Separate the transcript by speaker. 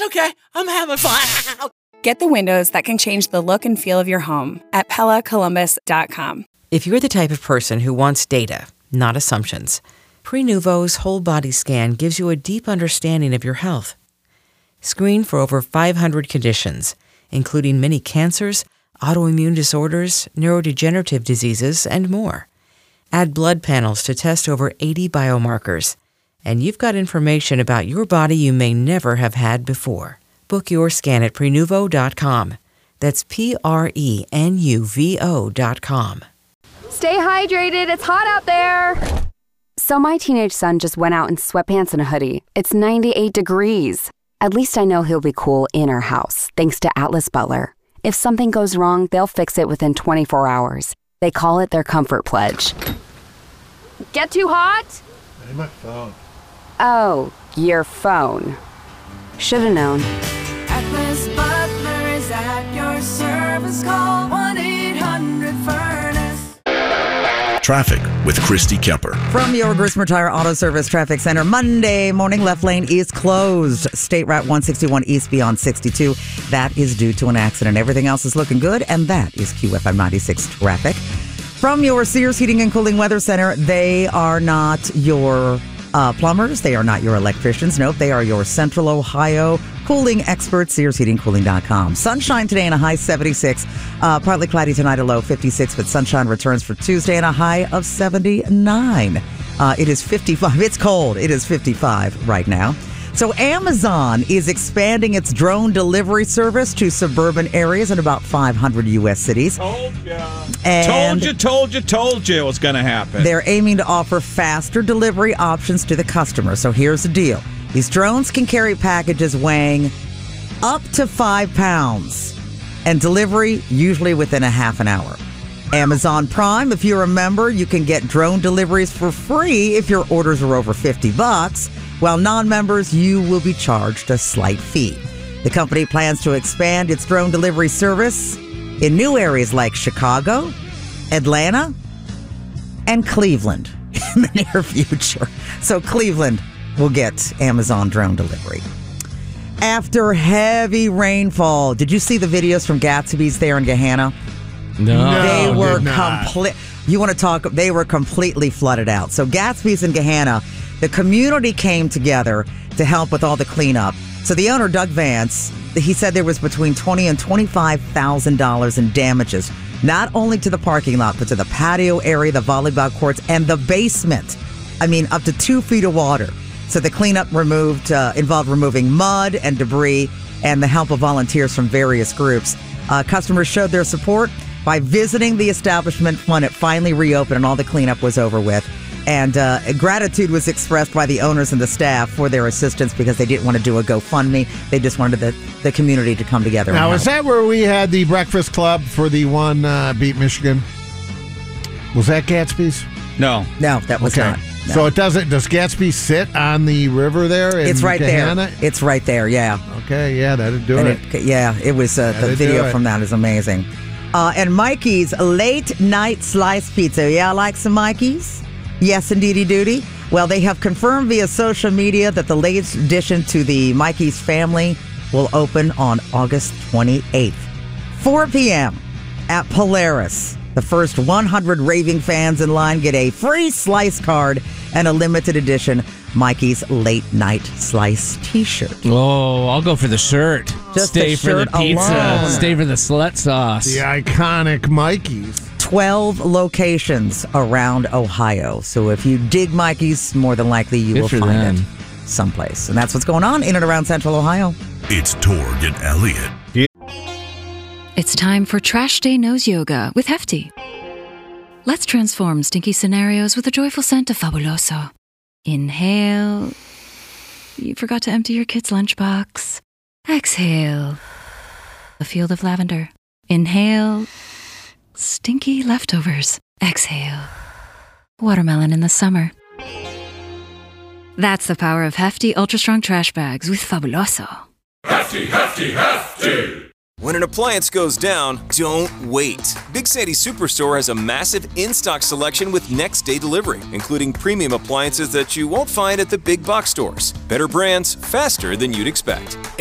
Speaker 1: okay. I'm having fun.
Speaker 2: Get the windows that can change the look and feel of your home at PellaColumbus.com.
Speaker 3: If you're the type of person who wants data, not assumptions, Prenuvo's whole body scan gives you a deep understanding of your health. Screen for over 500 conditions, including many cancers, autoimmune disorders, neurodegenerative diseases, and more. Add blood panels to test over 80 biomarkers. And you've got information about your body you may never have had before. Book your scan at Prenuvo.com. That's Prenuvo.com.
Speaker 4: Stay hydrated. It's hot out there. So my teenage son just went out in sweatpants and a hoodie. It's 98 degrees. At least I know he'll be cool in our house, thanks to Atlas Butler. If something goes wrong, they'll fix it within 24 hours. They call it their comfort pledge. Get too hot?
Speaker 5: Hey, my phone.
Speaker 4: Oh, your phone. Should've known.
Speaker 6: Atlas Butler is at your service. Call 1-800-FURNACE.
Speaker 7: Traffic with Christy Kemper.
Speaker 8: From your Grismer Tire Auto Service Traffic Center, Monday morning, left lane is closed. State Route 161 east beyond 62. That is due to an accident. Everything else is looking good, and that is QFM 96 traffic. From your Sears Heating and Cooling Weather Center, they are not your plumbers. They are not your electricians. Nope, they are your Central Ohio cooling experts, SearsHeatingCooling.com. Sunshine today and a high 76. Partly cloudy tonight, a low 56, but sunshine returns for Tuesday and a high of 79. It is 55. It's cold. It is 55 right now. So Amazon is expanding its drone delivery service to suburban areas in about 500 U.S. cities.
Speaker 9: Told you.
Speaker 8: And
Speaker 9: Told you it was going to happen.
Speaker 8: they're aiming to offer faster delivery options to the customer. So here's the deal. These drones can carry packages weighing up to 5 pounds and delivery usually within a half an hour. Amazon Prime, if you're a member, you can get drone deliveries for free if your orders are over $50. While non-members, you will be charged a slight fee. The company plans to expand its drone delivery service in new areas like Chicago, Atlanta, and Cleveland in the near future. So Cleveland will get Amazon drone delivery. After heavy rainfall, did you see the videos from Gatsby's there in Gahanna?
Speaker 5: No,
Speaker 8: They were
Speaker 5: did not.
Speaker 8: You want to talk? They were completely flooded out. So Gatsby's in Gahanna, the community came together to help with all the cleanup. So the owner, Doug Vance, he said there was between $20,000 and $25,000 in damages, not only to the parking lot, but to the patio area, the volleyball courts, and the basement. I mean, up to 2 feet of water. So the cleanup involved removing mud and debris and the help of volunteers from various groups. Customers showed their support by visiting the establishment when it finally reopened and all the cleanup was over with. And gratitude was expressed by the owners and the staff for their assistance because they didn't want to do a GoFundMe. They just wanted the community to come together.
Speaker 5: Now, is that where we had the breakfast club for the one beat Michigan? Was that Gatsby's?
Speaker 9: No,
Speaker 8: that was not. No.
Speaker 5: So does Gatsby sit on the river there?
Speaker 8: It's right
Speaker 5: Gahanna?
Speaker 8: there. It's right there, yeah.
Speaker 5: Okay, yeah, that'd do it.
Speaker 8: It was the video from that is amazing. And Mikey's late night slice pizza. Yeah, I like some Mikey's. Yes, indeedy doody. Well, they have confirmed via social media that the latest addition to the Mikey's family will open on August 28th, 4 p.m. at Polaris. The first 100 raving fans in line get a free slice card and a limited edition Mikey's Late Night Slice t-shirt.
Speaker 10: Oh, I'll go for the shirt.
Speaker 8: Just
Speaker 10: stay
Speaker 8: the
Speaker 10: for
Speaker 8: shirt
Speaker 10: the pizza.
Speaker 8: alone.
Speaker 10: Stay for the slut sauce.
Speaker 5: The iconic Mikey's.
Speaker 8: 12 locations around Ohio. So if you dig Mikey's, more than likely you will find it someplace. And that's what's going on in and around Central Ohio.
Speaker 7: It's Torg and Elliot.
Speaker 11: It's time for Trash Day Nose Yoga with Hefty. Let's transform stinky scenarios with a joyful scent of Fabuloso. Inhale. You forgot to empty your kid's lunchbox. Exhale. A field of lavender. Inhale. Stinky leftovers. Exhale. Watermelon in the summer. That's the power of Hefty Ultra Strong Trash Bags with Fabuloso.
Speaker 12: Hefty, hefty, hefty! When an appliance goes down, don't wait. Big Sandy Superstore has a massive in-stock selection with next-day delivery, including premium appliances that you won't find at the big box stores. Better brands, faster than you'd expect.